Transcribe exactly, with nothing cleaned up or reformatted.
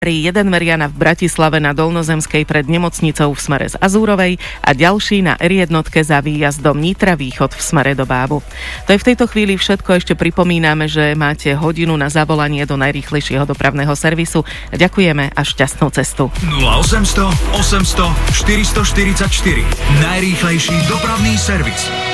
jeden Meriana v Bratislave na Dolnozemskej pred nemocnicou v smere z Azúrovej a ďalší na er jedna za výjazdom Nitra Východ v smere do Bábu. To je v tejto chvíli všetko. Ešte pripomíname, že máte hodinu na zavolanie do najrýchlejšieho dopravného servisu. Ďakujeme a šťastnú cestu. nula osem nula nula, osem nula nula, štyri štyri štyri. Najrýchlejší dopravný servis.